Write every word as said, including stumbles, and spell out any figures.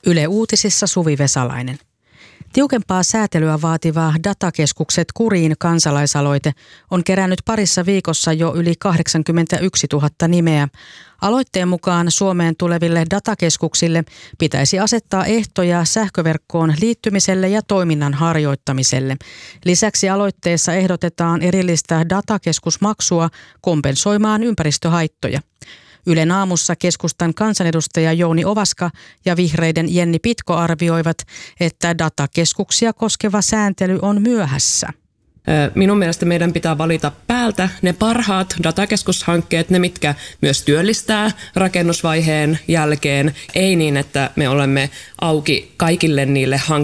Yle Uutisissa Suvi Vesalainen. Tiukempaa säätelyä vaativa Datakeskukset kuriin kansalaisaloite on kerännyt parissa viikossa jo yli kahdeksankymmentäyksituhatta nimeä. Aloitteen mukaan Suomeen tuleville datakeskuksille pitäisi asettaa ehtoja sähköverkkoon liittymiselle ja toiminnan harjoittamiselle. Lisäksi aloitteessa ehdotetaan erillistä datakeskusmaksua kompensoimaan ympäristöhaittoja. Ylen aamussa keskustan kansanedustaja Jouni Ovaska ja vihreiden Jenni Pitko arvioivat, että datakeskuksia koskeva sääntely on myöhässä. Minun mielestä meidän pitää valita päältä ne parhaat datakeskushankkeet, ne mitkä myös työllistää rakennusvaiheen jälkeen. Ei niin, että me olemme auki kaikille niille hankkeille,